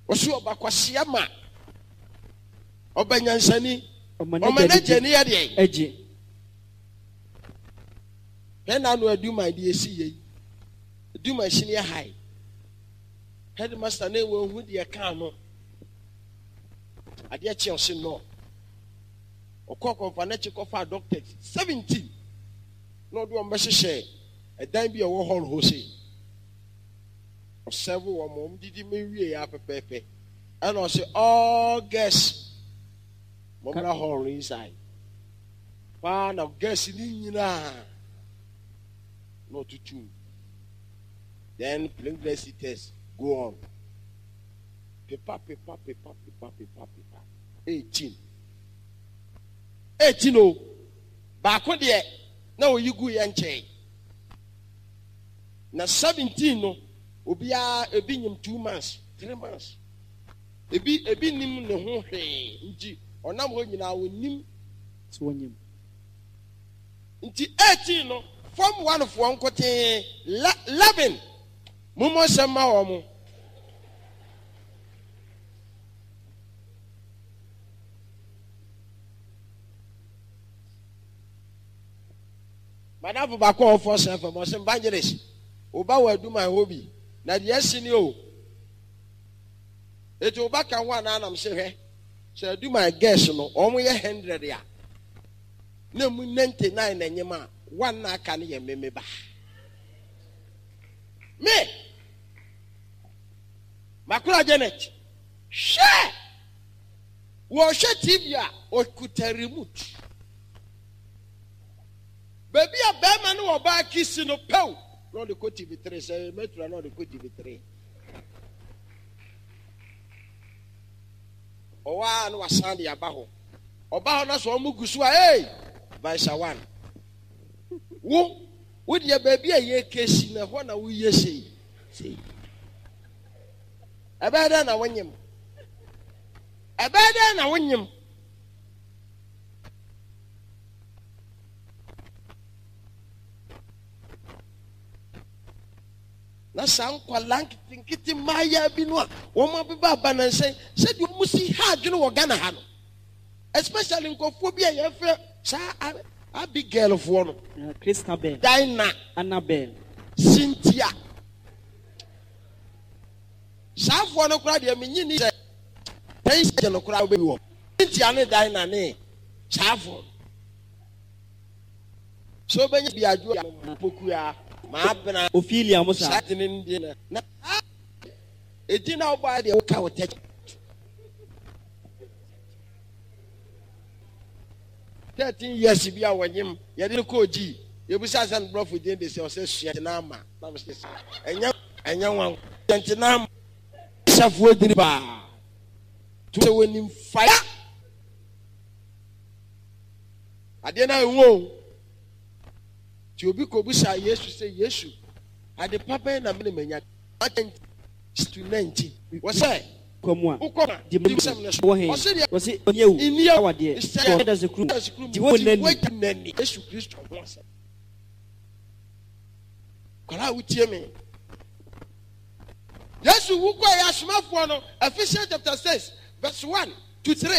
Osu obakwasiama. Obanyansani. Omanageni ade. Eji. Hena no adu my DSC ye. Do my senior high. Headmaster na wo hu de ka no. Ade achi o se no. Okoko na chi kofa doctor 17. No do on behye e dan bi e wo hall ho se. O seven wo mom didi me wie ya pepepe. And I say all guests Momra hall inside. One of guests ni nyina. No to two. Then pregnancy test go on. Paper. 18 oh. Baako de na o yigu ye nche. Na 17 no obia ebi nyim 2 months, 3 months. Ebi nim ne ho hwe nti onam ho nyina wonim so wonyim. Nti 18 no form 1 of one kote 11 mumo sema wo mo. Madam ba ko for self mo sem bangeres oba wa do my hobby na de asini o eto oba kan wa na anam se hwe se do my guess no omo ye 100 ya na mu 99 na nyema one na aka ne ye meme ba me Makura Janet she wo she TV a o kuta remote. Baby a bema no oba kisi no pew. No the ko TV3 say metro no the ko TV3. Owa no wasande aba ho. Oba ho na so omugusu a hey vice 1. Wo de baby a ye kesi na ho na wo ye sei. Sei. Abada na wonyem. Abada na wonyem. Na san kwalank tinkiti maya bi no wo ma bi baba na say said you musi ha dwene wo Ghana ha no especially nkofo bi a ye fe sa Abigail fo no Christabel Dinah Annabel Cynthia sa fo no kura de menyi ni say ten se no kura be wo Cynthia ne Dinah ne sa fo so benye bi aju poku ya ma bena Ophelia Musa satinin dina na edina oba de ka wote 13 years bi a wonyem ye de ko ji ye bu sasan brofo de de se o se sua na ama na me se enya wan tentina safo dini ba to se wonim fire ade na enwo ti obi ko busa Yesu say Yesu ade papa na me menya to 19 wo say komwa ukoma di musam na so he wo say onyewu awade da se krum di wo nani Yesu Kristo ho asa kala wutie me Yesu wu ko ya somafo no Ephesians chapter 6 verse 1 to 3